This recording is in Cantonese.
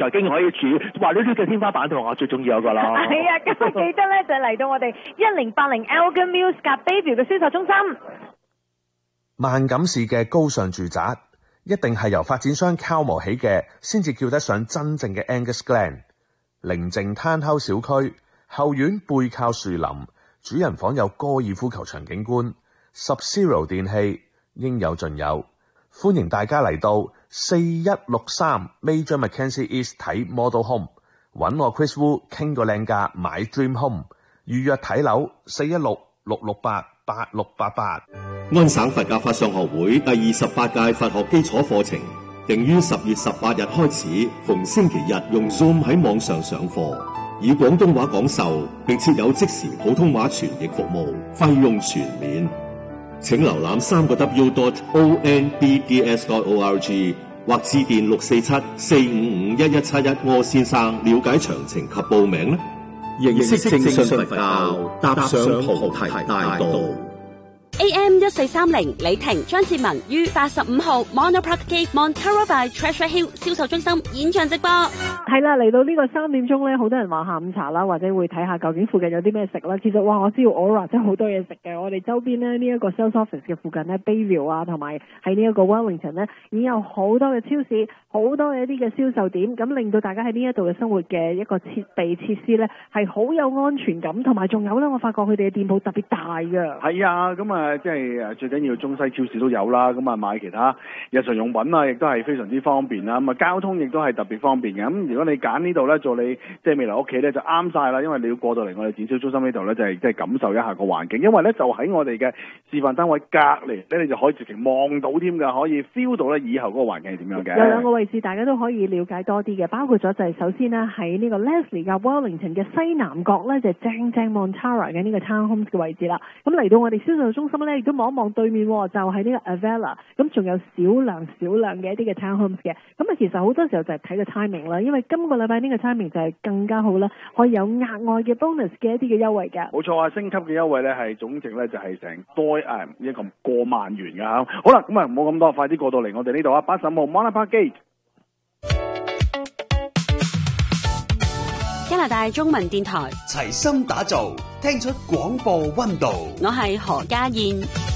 經可以處話呢啲嘅天花板同我最中意嗰個咯。 係啊，咁啊記得咧就嚟到我哋1080 Elgin Mills 夾 Bayview 嘅銷售中心。 萬錦市嘅高尚住宅一定係由發展商敲磨起嘅，先至叫得上真正嘅 Angus Glen。寧靜攤口小區，後院背靠樹林，主人房有高爾夫球場景觀，Sub-Zero 電器應有盡有。歡迎大家嚟到4163 Major Mackenzie East 睇 Model Home， 揾我 Chris Wu 傾個靚價買 Dream Home， 預約睇樓416-668-8688。 安省佛教法相學會第28屆佛學基礎課程定於10月18日開始，逢星期日用 Zoom 喺網上上課，以廣東話講授，並設有即時普通話傳譯服務，費用全免。請瀏覽3w.onbds.org 或致電647-455-1171柯先生了解詳情及報名。認識正信佛教，踏上菩提大道。 AM 1430李婷張志文於85號 Monopark Gate Montara by Treasure Hill 銷售中心演唱直播。 係啦，嚟到呢個3點鐘咧，好多人話下午茶啦，或者會睇下究竟附近有啲咩食啦。其實我知道 Aura 真係好多嘢食嘅。我哋周邊咧呢一個 sales office 嘅附近咧 Bayview 啊，同埋喺呢一個 Wellington 咧，已經有好多嘅超市，好多嘅一啲嘅銷售點，咁令到大家喺呢一度嘅生活嘅一個設備設施咧係好有安全感，同埋仲有咧，我發覺佢哋嘅店鋪特別大㗎。 係啊，咁啊即係最緊要中西超市都有啦，咁啊買其他日常用品啊，亦都係非常之方便啦。咁啊交通亦都係特別方便嘅。咁如果你揀呢度咧做你即係未來屋企咧就啱晒啦，因為你要過到嚟我哋展銷中心呢度咧就係即係感受一下個環境，因為咧就喺我哋嘅示範單位隔離咧，你就可以直情望到添㗎，可以 feel 到咧以後嗰個環境係點樣嘅。 有兩個位置大家都可以了解多啲嘅，包括咗就係首先呢，喺呢個 Leslie 加 Wellington 嘅西南角咧就係正 Montara 嘅呢個 Townhomes 嘅位置啦。咁嚟到我哋銷售中心咧，亦都望一望對面就係呢個 Avella， 咁仲有少量嘅一啲嘅 Townhomes 嘅。咁啊其實好多時候就係睇個 timing 啦，因為今個禮拜呢個 timing 就係更加好啦，可以有額外嘅 bonus 嘅一啲嘅優惠嘅。 冇錯啊，升級嘅優惠咧係總值咧就係成多一個過萬元㗎嚇。好啦，咁啊唔好咁多，快啲過到嚟我哋呢度啊，85號 Monopark Gate。 加拿大中文電台齊心打造，聽出廣播溫度。 我係何家燕。